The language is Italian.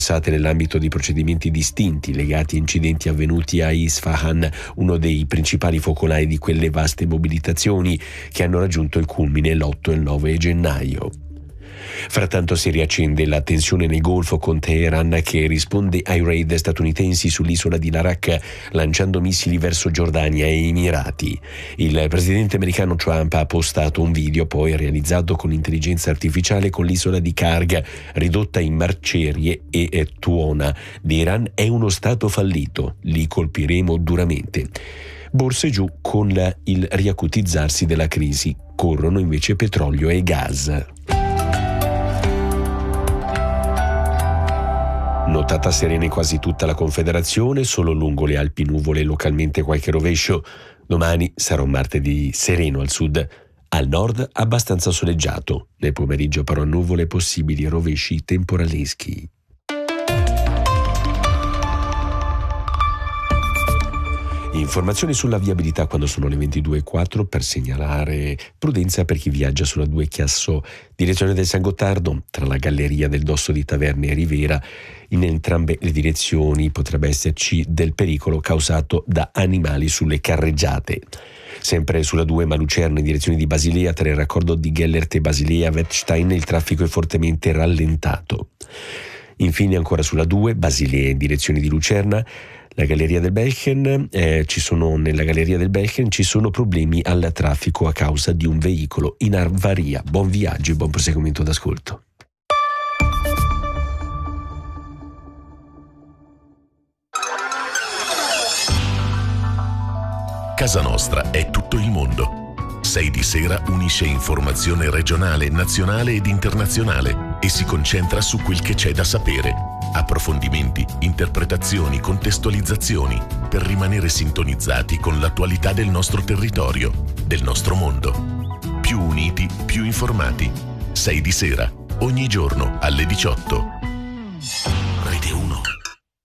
nell'ambito di procedimenti distinti legati a incidenti avvenuti a Isfahan, uno dei principali focolai di quelle vaste mobilitazioni che hanno raggiunto il culmine l'8 e il 9 gennaio. Frattanto si riaccende la tensione nel Golfo, con Teheran che risponde ai raid statunitensi sull'isola di Larak lanciando missili verso Giordania e Emirati. Il presidente americano Trump ha postato un video poi realizzato con intelligenza artificiale con l'isola di Karg ridotta in macerie e tuona. L'Iran è uno stato fallito, li colpiremo duramente. Borse giù con il riacutizzarsi della crisi, corrono invece petrolio e gas. Notata serena in quasi tutta la Confederazione, solo lungo le Alpi nuvole, localmente qualche rovescio. Domani sarà un martedì sereno al sud, al nord abbastanza soleggiato. Nel pomeriggio però nuvole possibili e rovesci temporaleschi. Informazioni sulla viabilità quando sono le 22:04 per segnalare prudenza per chi viaggia sulla 2 Chiasso, direzione del San Gottardo, tra la galleria del Dosso di Taverne e Rivera. In entrambe le direzioni potrebbe esserci del pericolo causato da animali sulle carreggiate. Sempre sulla 2 Malucerno in direzione di Basilea, tra il raccordo di Gellert e Basilea Wettstein il traffico è fortemente rallentato. Infine ancora sulla 2 Basilea in direzione di Lucerna, la galleria del Belchen, nella galleria del Belchen ci sono problemi al traffico a causa di un veicolo in avaria. Buon viaggio e buon proseguimento d'ascolto. Casa Nostra è tutto il mondo. 6 di sera unisce informazione regionale, nazionale ed internazionale e si concentra su quel che c'è da sapere. Approfondimenti, interpretazioni, contestualizzazioni per rimanere sintonizzati con l'attualità del nostro territorio, del nostro mondo. Più uniti, più informati. 6 di sera, ogni giorno alle 18.